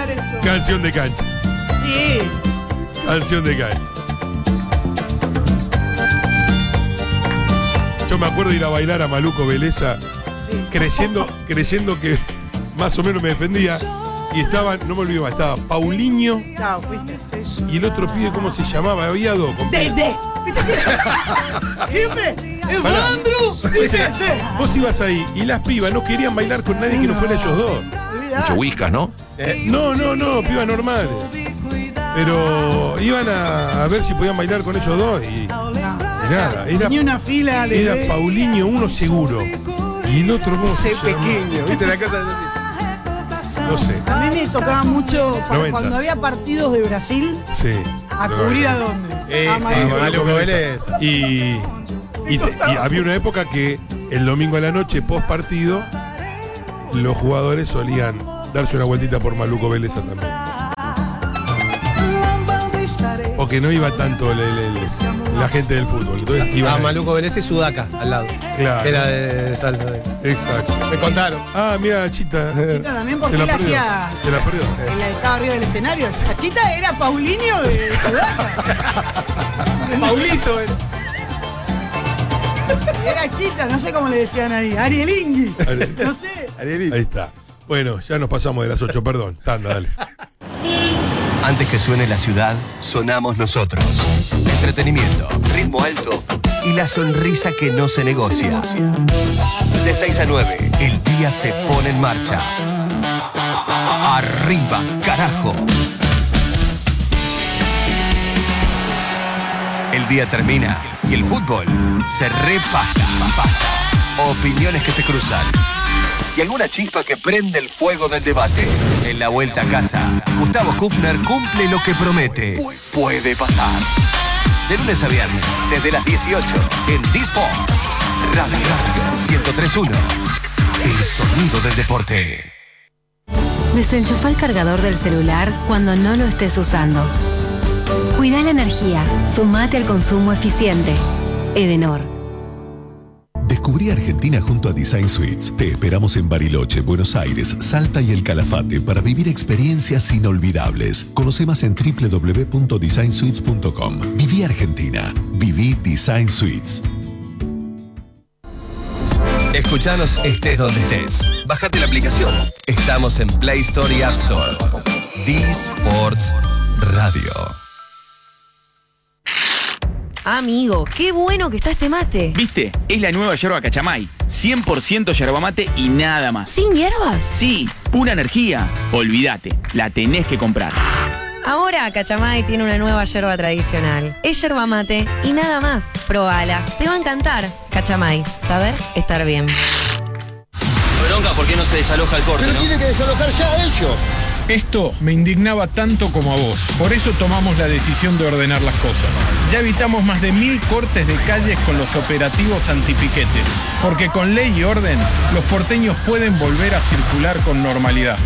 bailar esto. Canción de cancha. Sí. Canción de cancha. Yo me acuerdo de ir a bailar a Maluco Beleza, Sí. creyendo que más o menos me defendía. Y estaban, no me olvido, estaba Paulinho Chao, fuiste. y el otro pibe, ¿cómo se llamaba? Había dos. De. Siempre. Pará. ¡Evandro! Dice de. Vos ibas ahí y las pibas no querían bailar con nadie que no fuera ellos dos. Mucho whiskas, ¿no? No, pibas normales. Pero iban a ver si podían bailar con ellos dos y nada. Ni una fila de. Era Paulinho uno seguro. Y el otro ¿cómo se Ese llama? pequeño, ¿viste la casa de... No sé. A mí me tocaba mucho para 90s. cuando había partidos de Brasil. Sí. ¿A cubrir a dónde? A Maluco. Maluco Beleza. Y había una época que el domingo a la noche, post partido, los jugadores solían darse una vueltita por Maluco Beleza también. Porque no iba tanto la gente del fútbol. Entonces iban ahí. Maluco Beleza y Sudaca, al lado. Claro. Era de salsa. Exacto. Me contaron. Ah, mira, Chita. Chita también, porque Se él la perdió. hacía. Se la perdió. Él estaba arriba del escenario. La Chita era Paulinho de Sudaca. Paulito. Era Chita, no sé cómo le decían ahí. Arielingui. Ariel. No sé. Ahí está. Bueno, ya nos pasamos de las 8, perdón. Tanda, dale. Antes que suene la ciudad, sonamos nosotros. Entretenimiento, ritmo alto y la sonrisa que no se negocia. De 6 a 9, el día se pone en marcha. Arriba, carajo. El día termina y el fútbol se repasa. Opiniones que se cruzan. Y alguna chispa que prende el fuego del debate. En la vuelta a casa, Gustavo Kufner cumple lo que promete. Puede pasar. De lunes a viernes, desde las 18, en D-Sports. Radio 103.1. El sonido del deporte. Desenchufa el cargador del celular cuando no lo estés usando. Cuida la energía. Sumate al consumo eficiente. Edenor. Descubrí Argentina junto a Design Suites. Te esperamos en Bariloche, Buenos Aires, Salta y El Calafate para vivir experiencias inolvidables. Conoce más en www.designsuites.com. Viví Argentina. Viví Design Suites. Escuchanos estés donde estés. Bájate la aplicación. Estamos en Play Store y App Store. D-Sports Radio. Amigo, qué bueno que está este mate. ¿Viste? Es la nueva yerba Cachamay. 100% yerba mate y nada más. ¿Sin hierbas? Sí, pura energía. Olvídate, la tenés que comprar. Ahora Cachamay tiene una nueva yerba tradicional. Es yerba mate y nada más. Probala, te va a encantar. Cachamay, saber estar bien. Bronca, ¿por qué no se desaloja el corte, no? Tienen que desalojar ya ellos. Esto me indignaba tanto como a vos. Por eso tomamos la decisión de ordenar las cosas. Ya evitamos más de 1000 cortes de calles con los operativos antipiquetes. Porque con ley y orden, los porteños pueden volver a circular con normalidad.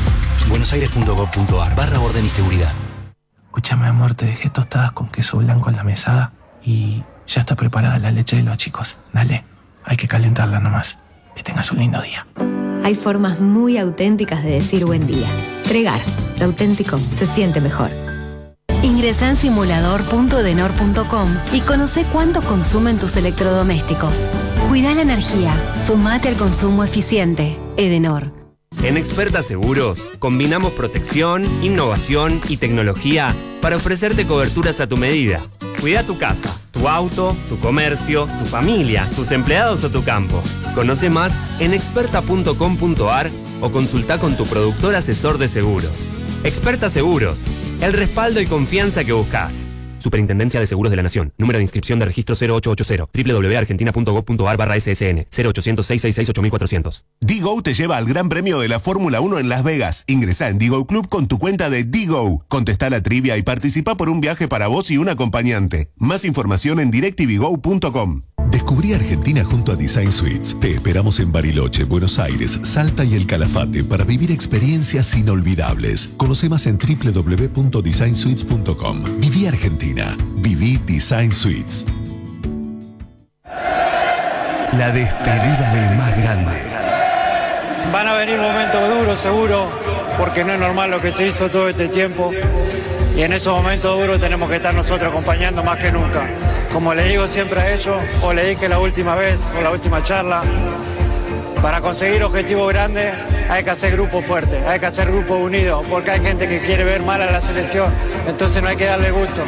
buenosaires.gov.ar/orden y seguridad. Escúchame, amor, te dejé tostadas con queso blanco en la mesada y ya está preparada la leche de los chicos. Dale, hay que calentarla nomás. Que tengas un lindo día. Hay formas muy auténticas de decir buen día. Tregar, lo auténtico se siente mejor. Ingresa en simulador.edenor.com y conoce cuánto consumen tus electrodomésticos. Cuida la energía, sumate al consumo eficiente. Edenor. En Experta Seguros, combinamos protección, innovación y tecnología para ofrecerte coberturas a tu medida. Cuida tu casa, tu auto, tu comercio, tu familia, tus empleados o tu campo. Conoce más en experta.com.ar o consulta con tu productor asesor de seguros. Experta Seguros, el respaldo y confianza que buscas. Superintendencia de Seguros de la Nación. Número de inscripción de registro 0880. www.argentina.gov.ar/SSN. 0800-666-8400. Digo te lleva al Gran Premio de la Fórmula 1 en Las Vegas. Ingresá en Digo Club con tu cuenta de Digo. Contestá la trivia y participa por un viaje para vos y un acompañante. Más información en directvgo.com. Descubrí Argentina junto a Design Suites. Te esperamos en Bariloche, Buenos Aires, Salta y El Calafate para vivir experiencias inolvidables. Conoce más en www.designsuites.com. Viví Argentina. Viví Design Suites. La despedida del más grande. Van a venir momentos duros, seguro, porque no es normal lo que se hizo todo este tiempo. Y en esos momentos duros tenemos que estar nosotros acompañando más que nunca. Como le digo siempre a ellos, o le dije la última vez, o la última charla, para conseguir objetivos grandes hay que hacer grupos fuertes, hay que hacer grupos unidos, porque hay gente que quiere ver mal a la selección, entonces no hay que darle gusto.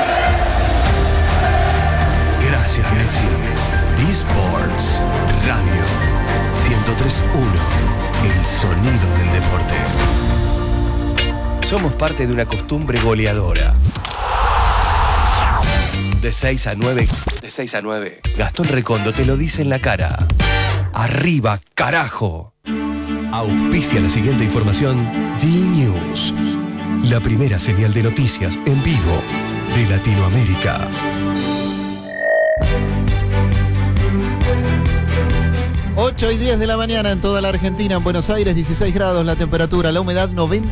Gracias, Messi. eSports Radio 103.1, el sonido del deporte. Somos parte de una costumbre goleadora. De 6 a 9, Gastón Recondo te lo dice en la cara. ¡Arriba, carajo! Auspicia la siguiente información D-News, la primera señal de noticias en vivo de Latinoamérica. Ocho y 10 de la mañana en toda la Argentina, en Buenos Aires 16 grados la temperatura, la humedad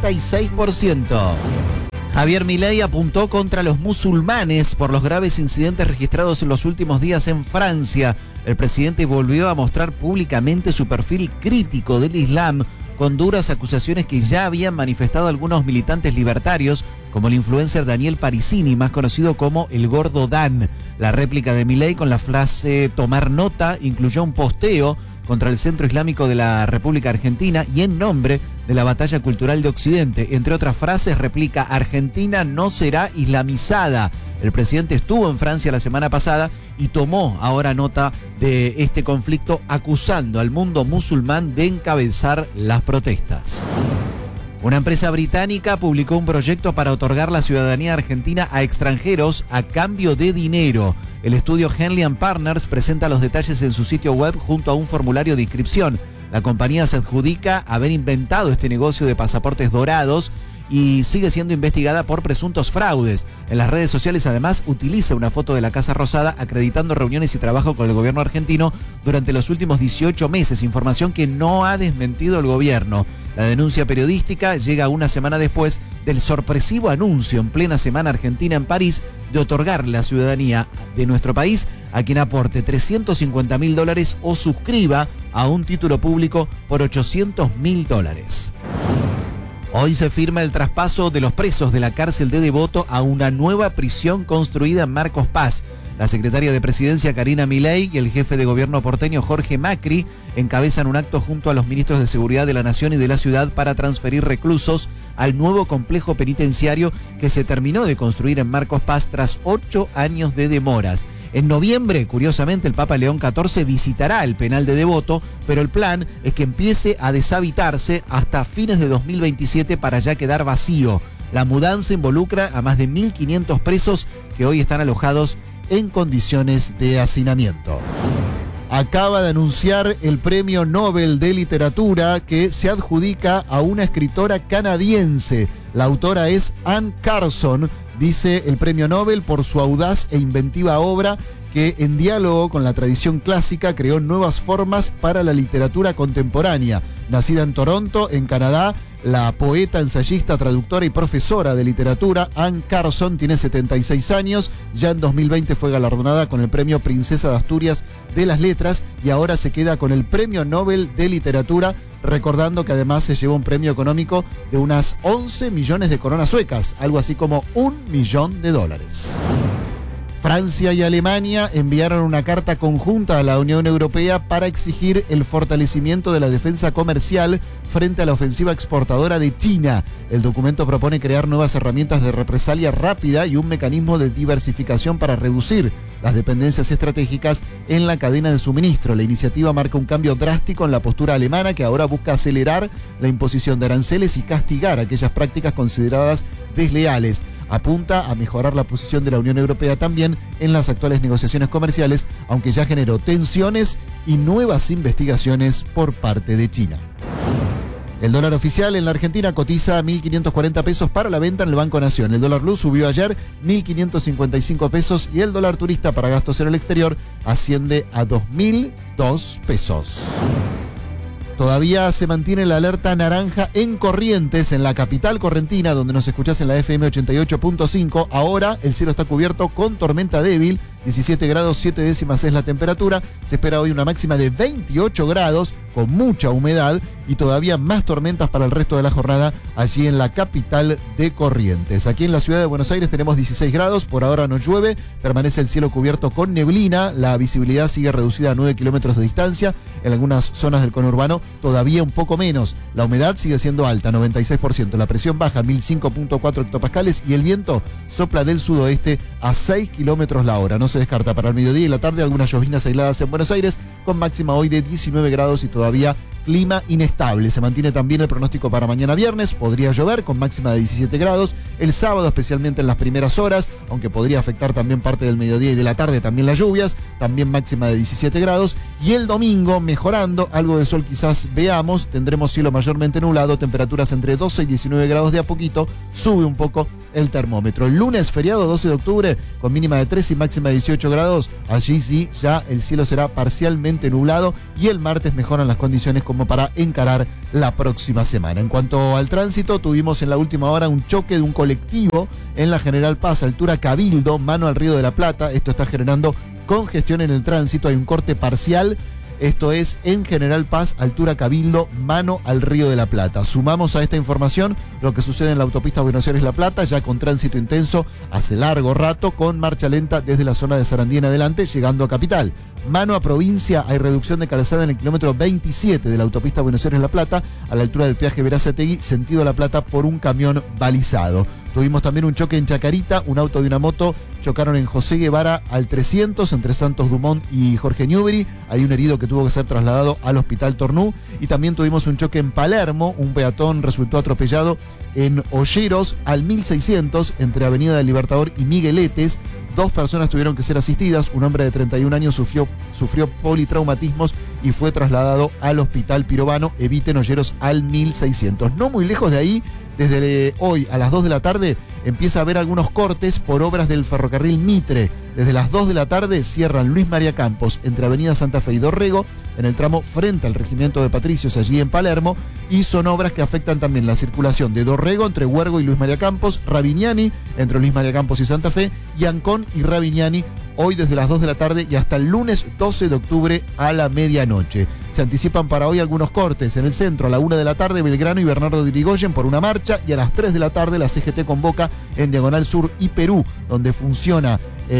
96%. Javier Milei apuntó contra los musulmanes por los graves incidentes registrados en los últimos días en Francia. El presidente volvió a mostrar públicamente su perfil crítico del Islam, con duras acusaciones que ya habían manifestado algunos militantes libertarios, como el influencer Daniel Parisini, más conocido como el Gordo Dan. La réplica de Milei con la frase "tomar nota" incluyó un posteo contra el Centro Islámico de la República Argentina y en nombre de la batalla cultural de Occidente. Entre otras frases, replica: "Argentina no será islamizada". El presidente estuvo en Francia la semana pasada y tomó ahora nota de este conflicto, acusando al mundo musulmán de encabezar las protestas. Una empresa británica publicó un proyecto para otorgar la ciudadanía argentina a extranjeros a cambio de dinero. El estudio Henley & Partners presenta los detalles en su sitio web junto a un formulario de inscripción. La compañía se adjudica haber inventado este negocio de pasaportes dorados y sigue siendo investigada por presuntos fraudes. En las redes sociales, además, utiliza una foto de la Casa Rosada acreditando reuniones y trabajo con el gobierno argentino durante los últimos 18 meses, información que no ha desmentido el gobierno. La denuncia periodística llega una semana después del sorpresivo anuncio en plena Semana Argentina en París de otorgar la ciudadanía de nuestro país a quien aporte $350.000 o suscriba a un título público por $800.000. Hoy se firma el traspaso de los presos de la cárcel de Devoto a una nueva prisión construida en Marcos Paz. La secretaria de Presidencia, Karina Milei, y el jefe de gobierno porteño, Jorge Macri, encabezan un acto junto a los ministros de Seguridad de la Nación y de la Ciudad para transferir reclusos al nuevo complejo penitenciario que se terminó de construir en Marcos Paz tras 8 años de demoras. En noviembre, curiosamente, el Papa León XIV visitará el penal de Devoto, pero el plan es que empiece a deshabitarse hasta fines de 2027 para ya quedar vacío. La mudanza involucra a más de 1.500 presos que hoy están alojados en condiciones de hacinamiento. Acaba de anunciar el Premio Nobel de Literatura que se adjudica a una escritora canadiense. La autora es Anne Carson, dice el Premio Nobel, por su audaz e inventiva obra que, en diálogo con la tradición clásica, creó nuevas formas para la literatura contemporánea. Nacida en Toronto, en Canadá, la poeta, ensayista, traductora y profesora de literatura Anne Carson tiene 76 años. Ya en 2020 fue galardonada con el Premio Princesa de Asturias de las Letras y ahora se queda con el Premio Nobel de Literatura, recordando que además se lleva un premio económico de unas 11 millones de coronas suecas, algo así como $1 millón. Francia y Alemania enviaron una carta conjunta a la Unión Europea para exigir el fortalecimiento de la defensa comercial frente a la ofensiva exportadora de China. El documento propone crear nuevas herramientas de represalia rápida y un mecanismo de diversificación para reducir las dependencias estratégicas en la cadena de suministro. La iniciativa marca un cambio drástico en la postura alemana, que ahora busca acelerar la imposición de aranceles y castigar aquellas prácticas consideradas desleales. Apunta a mejorar la posición de la Unión Europea también en las actuales negociaciones comerciales, aunque ya generó tensiones y nuevas investigaciones por parte de China. El dólar oficial en la Argentina cotiza 1.540 pesos para la venta en el Banco Nación. El dólar blue subió ayer 1.555 pesos y el dólar turista para gastos en el exterior asciende a 2.002 pesos. Todavía se mantiene la alerta naranja en Corrientes, en la capital correntina, donde nos escuchás en la FM 88.5. Ahora el cielo está cubierto con tormenta débil 17 grados 7 décimas es la temperatura. Se espera hoy una máxima de 28 grados con mucha humedad y todavía más tormentas para el resto de la jornada allí en la capital de Corrientes. Aquí en la ciudad de Buenos Aires tenemos 16 grados, por ahora no llueve, permanece el cielo cubierto con neblina, la visibilidad sigue reducida a 9 kilómetros de distancia, en algunas zonas del conurbano todavía un poco menos, la humedad sigue siendo alta, 96%, la presión baja, 1005.4 hectopascales y el viento sopla del sudoeste a 6 kilómetros la hora. No se descarta para el mediodía y la tarde algunas lloviznas aisladas en Buenos Aires, con máxima hoy de 19 grados y todavía clima inestable. Se mantiene también el pronóstico para mañana viernes, podría llover con máxima de 17 grados, el sábado especialmente en las primeras horas, aunque podría afectar también parte del mediodía y de la tarde también las lluvias, también máxima de 17 grados, y el domingo mejorando, algo de sol quizás veamos, tendremos cielo mayormente nublado, temperaturas entre 12 y 19 grados de a poquito, sube un poco el termómetro. El lunes feriado 12 de octubre con mínima de 3 y máxima de 18 grados, allí sí ya el cielo será parcialmente nublado y el martes mejoran las condiciones como para encarar la próxima semana. En cuanto al tránsito, tuvimos en la última hora un choque de un colectivo en la General Paz, altura Cabildo, mano al Río de la Plata. Esto está generando congestión en el tránsito, hay un corte parcial. Esto es en General Paz, altura Cabildo, mano al Río de la Plata. Sumamos a esta información lo que sucede en la autopista Buenos Aires-La Plata, ya con tránsito intenso hace largo rato, con marcha lenta desde la zona de Sarandí en adelante, llegando a Capital. Mano a provincia, hay reducción de calzada en el kilómetro 27 de la autopista Buenos Aires-La Plata, a la altura del peaje Verazategui, sentido La Plata, por un camión balizado. Tuvimos también un choque en Chacarita, un auto y una moto chocaron en José Guevara al 300, entre Santos Dumont y Jorge Newbery. Hay un herido que tuvo que ser trasladado al Hospital Tornú. Y también tuvimos un choque en Palermo, un peatón resultó atropellado en Olleros al 1600, entre Avenida del Libertador y Migueletes. 2 personas tuvieron que ser asistidas, un hombre de 31 años sufrió politraumatismos y fue trasladado al Hospital Pirovano. Eviten Olleros al 1600. No muy lejos de ahí, desde hoy a las 2 de la tarde empieza a haber algunos cortes por obras del ferrocarril Mitre. Desde las 2 de la tarde cierran Luis María Campos entre Avenida Santa Fe y Dorrego, en el tramo frente al Regimiento de Patricios allí en Palermo, y son obras que afectan también la circulación de Dorrego entre Huergo y Luis María Campos, Ravignani entre Luis María Campos y Santa Fe, y Ancón y Ravignani hoy desde las 2 de la tarde y hasta el lunes 12 de octubre a la medianoche. Se anticipan para hoy algunos cortes en el centro, a la 1 de la tarde Belgrano y Bernardo de Irigoyen por una marcha, y a las 3 de la tarde la CGT convoca en Diagonal Sur y Perú, donde funcionaba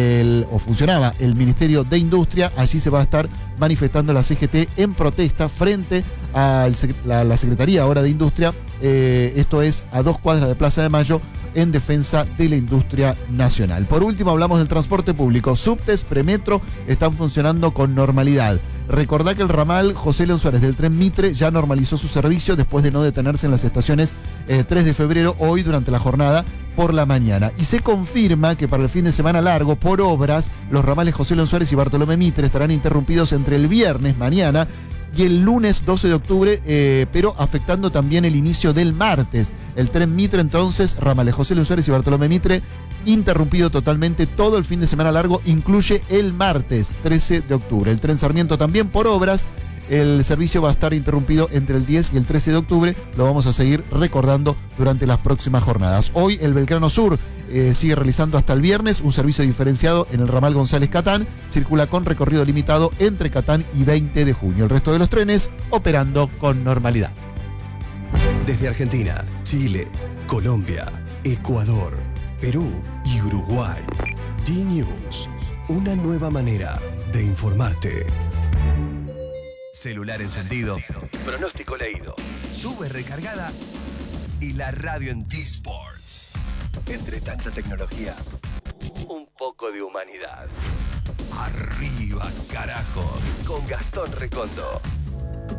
el Ministerio de Industria. Allí se va a estar manifestando la CGT en protesta frente a la Secretaría ahora de Industria, esto es a 2 cuadras de Plaza de Mayo, en defensa de la industria nacional. Por último, hablamos del transporte público. Subtes, Premetro están funcionando con normalidad. Recordá que el ramal José León Suárez del tren Mitre ya normalizó su servicio después de no detenerse en las estaciones 3 de febrero, hoy durante la jornada por la mañana. Y se confirma que para el fin de semana largo, por obras, los ramales José León Suárez y Bartolomé Mitre estarán interrumpidos entre el viernes, mañana, y el lunes 12 de octubre, pero afectando también el inicio del martes. El tren Mitre, entonces, ramales José León Suárez y Bartolomé Mitre, interrumpido totalmente todo el fin de semana largo, incluye el martes 13 de octubre. El tren Sarmiento también por obras. El servicio va a estar interrumpido entre el 10 y el 13 de octubre. Lo vamos a seguir recordando durante las próximas jornadas. Hoy el Belgrano Sur sigue realizando hasta el viernes un servicio diferenciado en el ramal González Catán. Circula con recorrido limitado entre Catán y 20 de junio. El resto de los trenes operando con normalidad. Desde Argentina, Chile, Colombia, Ecuador, Perú y Uruguay. D-News, una nueva manera de informarte. Celular encendido, pronóstico leído, sube recargada y la radio en D-Sports. Entre tanta tecnología, un poco de humanidad. Arriba, carajo, con Gastón Recondo.